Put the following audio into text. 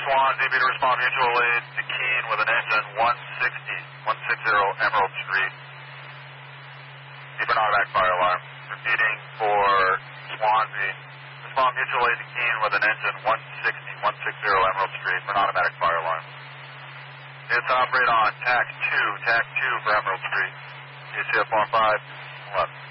Swansea, be to respond mutual aid to Keene with an engine 160 Emerald Street. Keep an automatic fire alarm. Repeating for Swansea, respond mutual aid to Keene with an engine 160 Emerald Street for an automatic fire alarm. It's operate on TAC 2 for Emerald Street. ACF 1511.